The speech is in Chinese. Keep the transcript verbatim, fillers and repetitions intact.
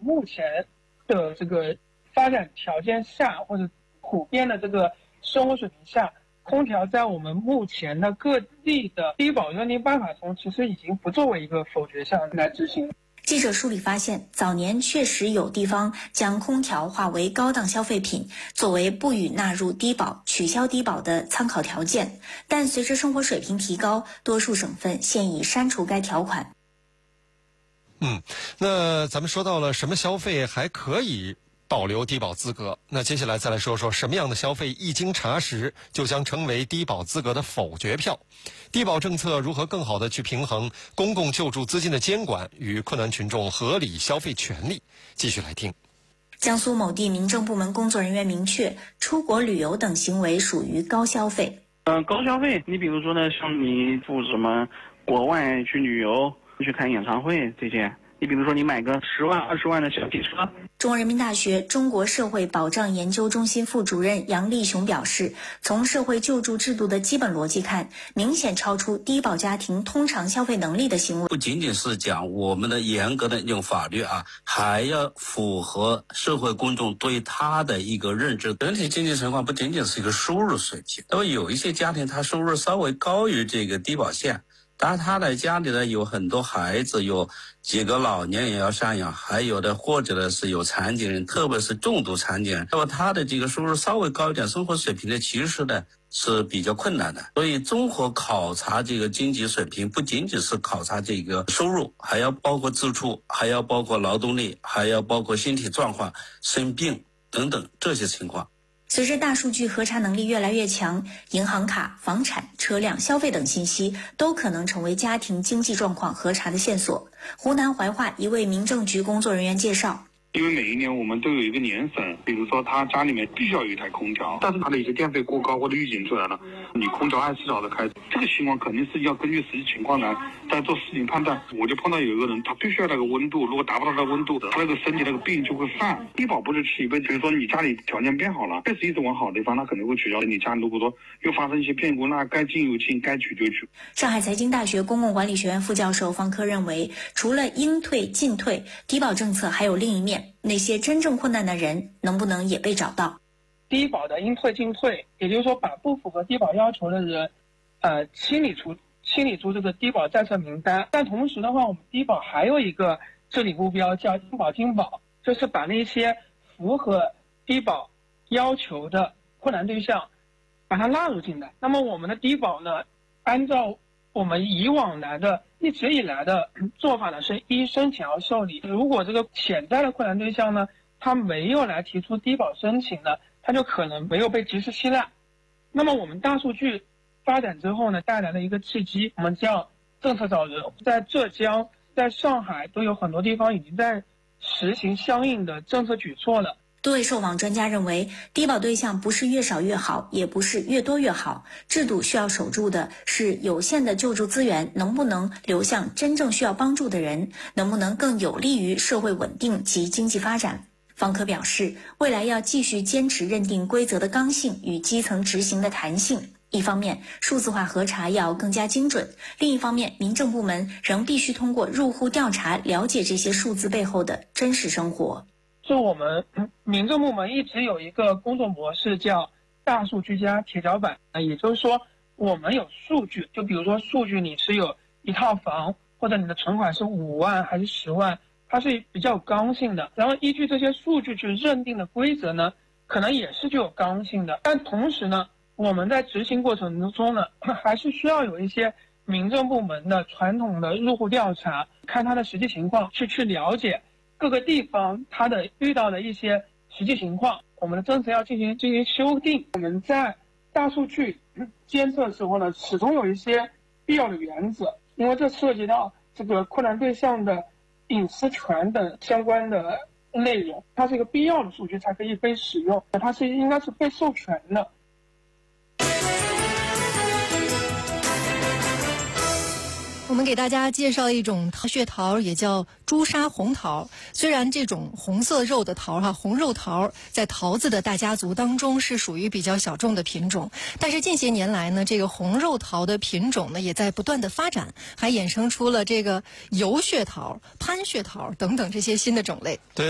目前的这个发展条件下，或者普遍的这个生活水平下，空调在我们目前的各地的低保认定办法中，其实已经不作为一个否决项来执行。 记者梳理发现，早年确实有地方将空调划为高档消费品，作为不予纳入低保、取消低保的参考条件。但随着生活水平提高，多数省份现已删除该条款。 嗯，那咱们说到了什么消费还可以保留低保资格，那接下来再来说说什么样的消费一经查实就将成为低保资格的否决票。低保政策如何更好地去平衡公共救助资金的监管与困难群众合理消费权利？继续来听。 江苏某地民政部门工作人员明确，出国旅游等行为属于高消费。 嗯、呃，高消费，你比如说呢，像你赴什么国外去旅游、去看演唱会这些。你比如说，你买个十万、二十万的小汽车。 中国人民大学中国社会保障研究中心副主任杨立雄表示，从社会救助制度的基本逻辑看，明显超出低保家庭通常消费能力的行为。 不仅仅是讲我们的严格的那种法律啊，还要符合社会公众对他的一个认知。整体经济情况不仅仅是一个收入水平，那么有一些家庭他收入稍微高于这个低保线。当然他的家里呢有很多孩子，有几个老年也要赡养，还有的或者呢是有残疾人，特别是重度残疾人，那么他的这个收入稍微高一点，生活水平呢其实呢是比较困难的。所以综合考察这个经济水平，不仅仅是考察这个收入，还要包括支出，还要包括劳动力，还要包括身体状况、生病等等这些情况。 随着大数据核查能力越来越强，银行卡、房产、车辆、消费等信息都可能成为家庭经济状况核查的线索。湖南怀化一位民政局工作人员介绍， 因为每一年我们都有一个年审，比如说他家里面必须要有一台空调，但是他的一些电费过高或者预警出来了，你空调二十四小时开，这个情况肯定是要根据实际情况来再做事情判断。我就碰到有一个人，他必须要那个温度，如果达不到那个温度，他那个身体那个病就会犯。低保不是吃一辈子，比如说你家里条件变好了，确实一直往好的地方，他肯定会取消。你家如果说又发生一些变故，那该进有进，该取就取。 上海财经大学公共管理学院副教授方科认为，除了应退尽退，低保政策还有另一面。那些真正困难的人能不能也被找到？ 低保的应退尽退，也就是说把不符合低保要求的人，呃，清理出清理出这个低保在册名单。但同时的话，我们低保还有一个治理目标叫精保精保，就是把那些符合低保要求的困难对象，把它纳入进来。那么我们的低保呢，按照我们以往来的一直以来的做法呢，是一申请要受理。如果这个潜在的困难对象呢，他没有来提出低保申请呢，他就可能没有被及时吸纳。那么我们大数据发展之后呢，带来了一个契机，我们叫政策找人。在浙江、在上海都有很多地方已经在实行相应的政策举措了。 多位受访专家认为，低保对象不是越少越好，也不是越多越好，制度需要守住的是有限的救助资源能不能流向真正需要帮助的人，能不能更有利于社会稳定及经济发展。方科表示，未来要继续坚持认定规则的刚性与基层执行的弹性。一方面，数字化核查要更加精准；另一方面，民政部门仍必须通过入户调查了解这些数字背后的真实生活。 就我们民政部门一直有一个工作模式叫大数据加铁脚板，也就是说我们有数据，就比如说数据你是有一套房，或者你的存款是五万还是十万，它是比较有刚性的，然后依据这些数据去认定的规则呢，可能也是具有刚性的。但同时呢，我们在执行过程中呢，还是需要有一些民政部门的传统的入户调查，看它的实际情况，去去了解各个地方它的遇到的一些实际情况，我们的政策要进行进行修订。我们在大数据监测的时候呢，始终有一些必要的原则，因为这涉及到这个困难对象的隐私权等相关的内容，它是一个必要的数据才可以被使用，它是应该是被授权的。 我们给大家介绍一种血桃，也叫朱砂红桃。虽然这种红色肉的桃哈，红肉桃在桃子的大家族当中是属于比较小众的品种，但是近些年来呢，这个红肉桃的品种呢也在不断的发展，还衍生出了这个油血桃、潘血桃等等这些新的种类。 对。